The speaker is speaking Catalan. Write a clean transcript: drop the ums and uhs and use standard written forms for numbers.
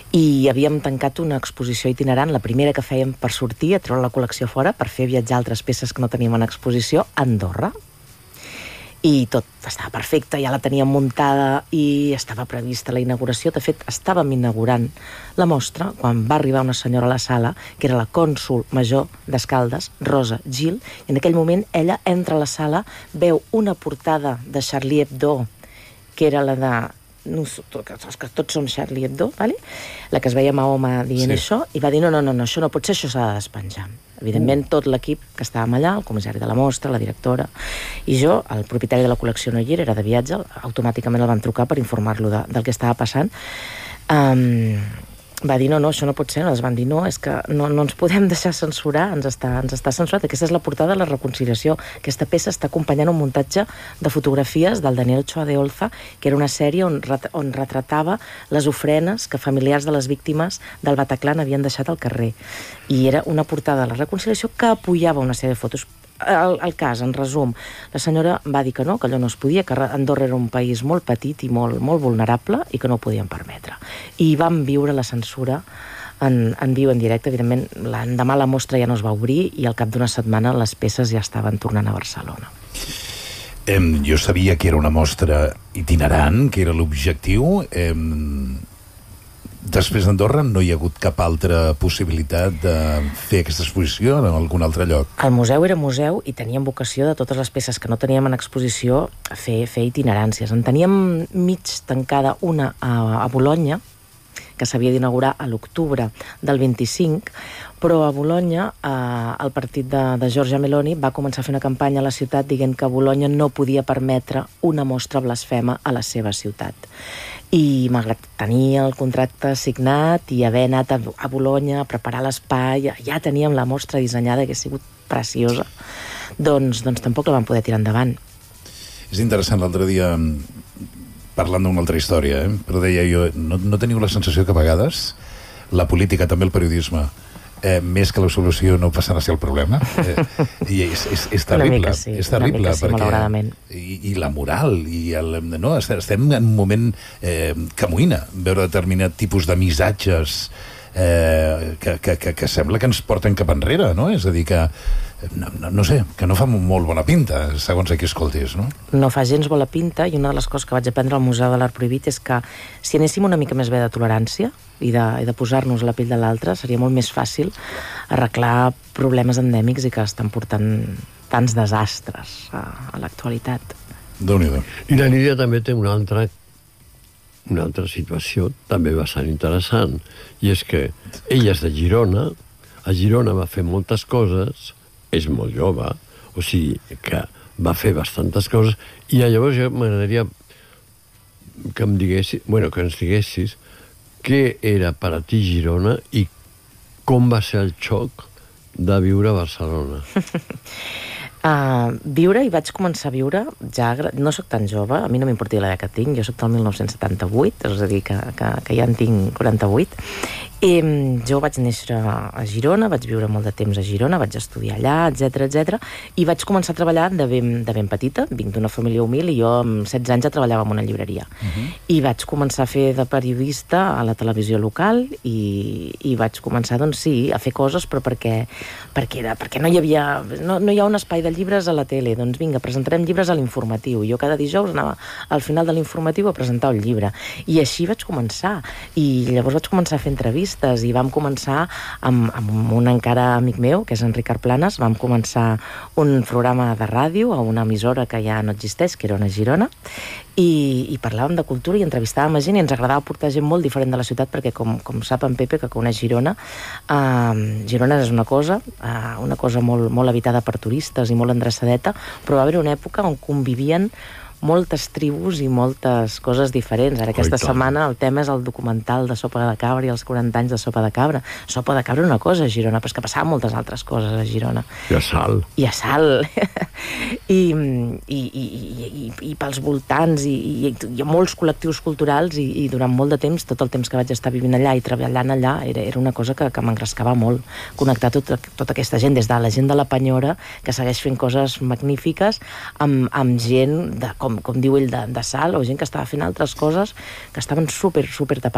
i havíem tancat una exposició itinerant, la primera que fèiem per sortir, a treure la col·lecció fora, per fer viatjar altres peces que no teníem en exposició, a Andorra. I tot estava perfecte, ja la teníem muntada i estava prevista la inauguració. De fet, estàvem inaugurant la mostra quan va arribar una senyora a la sala, que era la cònsol major d'Escaldes, Rosa Gil, i en aquell moment ella entra a la sala, veu una portada de Charlie Hebdo, que era la de... No, que tots som Charlie Hebdo, vale? La que es veia a Mahoma dient això, i va dir, no, això no pot ser, això s'ha de despenjar. Evidentment, tot l'equip que estàvem allà, el comissari de la mostra, la directora, i jo, el propietari de la col·lecció no hi era de viatge, automàticament el van trucar per informar-lo del que estava passant. Va dir, no, això no pot ser. Ens van dir, no, és que no ens podem deixar censurar, ens està censurat. Aquesta és la portada de la reconciliació. Aquesta peça està acompanyant un muntatge de fotografies del Daniel Ochoa de Olza, que era una sèrie on retratava les ofrenes que familiars de les víctimes del Bataclan havien deixat al carrer. I era una portada de la reconciliació que apoyava una sèrie de fotos. El cas, en resum, la senyora va dir que no, que allò no es podia, que Andorra era un país molt petit i molt vulnerable i que no ho podien permetre. I vam viure la censura en viu, en directe. Evidentment, l'endemà la mostra ja no es va obrir i al cap d'una setmana les peces ja estaven tornant a Barcelona. Jo sabia que era una mostra itinerant, que era l'objectiu. Després d'Andorra no hi ha hagut cap altra possibilitat de fer aquesta exposició en algun altre lloc? El museu era museu i teníem vocació de totes les peces que no teníem en exposició a fer itineràncies. En teníem mig tancada una a Bolonya, que s'havia d'inaugurar a l'octubre del 25, però a Bolonya el partit de Giorgia Meloni va començar a fer una campanya a la ciutat dient que Bolonya no podia permetre una mostra blasfema a la seva ciutat. I malgrat tenir el contracte signat i haver anat a Bolonya a preparar l'espai, ja teníem la mostra dissenyada, que ha sigut preciosa, doncs tampoc la vam poder tirar endavant. És interessant, l'altre dia, parlant d'una altra història, però deia jo, no teniu la sensació que a vegades la política, també el periodisme, més que la solució no passarà a ser el problema? I és terrible. Sí, és terrible, sí, malauradament. I la moral, no, estem en un moment que amoïna veure determinat tipus de missatges que sembla que ens porten cap enrere, no? És a dir, que no sé, que no fa molt bona pinta, segons a qui escoltis, no? No fa gens bona pinta, i una de les coses que vaig aprendre al Museu de l'Art Prohibit és que si anéssim una mica més bé de tolerància i de posar-nos a la pell de l'altre, seria molt més fàcil arreglar problemes endèmics i que estan portant tants desastres a l'actualitat. Déu-n'hi-do. I la Lídia també té una altra situació també bastant interessant, i és que ella és de Girona, a Girona va fer moltes coses, és molt jove, o sigui que va fer bastantes coses, i llavors jo m'agradaria que ens diguessis què era per a ti Girona i com va ser el xoc de viure a Barcelona. Viure, i vaig començar a viure ja, no sóc tan jove, a mi no m'importa l'edat que tinc, jo sóc del 1978, és a dir, que ja en tinc 48, i jo vaig néixer a Girona, vaig viure molt de temps a Girona, vaig estudiar allà, etc, i vaig començar a treballar de ben petita, vinc d'una família humil i jo amb 16 anys ja treballava en una llibreria. I vaig començar a fer de periodista a la televisió local i vaig començar, doncs sí, a fer coses, però perquè no hi havia, no hi ha un espai de llibres a la tele, doncs vinga, presentarem llibres a l'informatiu. Jo cada dijous anava al final de l'informatiu a presentar el llibre. I així vaig començar. I llavors vaig començar a fer entrevistes i vam començar amb un encara amic meu, que és Enric Arplanes, vam començar un programa de ràdio a una emissora que ja no existeix, que era una Girona, i parlàvem de cultura i entrevistàvem a gent i ens agradava portar gent molt diferent de la ciutat perquè, com sap en Pepe, que coneix Girona, Girona és una cosa molt habitada per turistes i molt endreçadeta, però va haver una època on convivien moltes tribus i moltes coses diferents. Ara aquesta setmana el tema és el documental de Sopa de Cabra i els 40 anys de Sopa de Cabra. Sopa de Cabra era una cosa a Girona, però és que passaven moltes altres coses a Girona. I a Salt. I a Salt. I pels voltants, i hi ha molts col·lectius culturals, i durant molt de temps, tot el temps que vaig estar vivint allà i treballant allà, era una cosa que m'engrescava molt. Connectar tota aquesta gent, des de la gent de la Penyora, que segueix fent coses magnífiques, amb gent com diu ell, de Salt, o gent que estava fent altres coses que estaven super tapades.